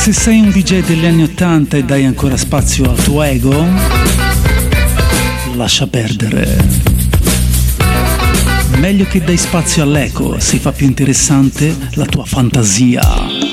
Se sei un DJ degli anni 80 e dai ancora spazio al tuo ego, lascia perdere. Meglio che dai spazio all'eco, si fa più interessante la tua fantasia.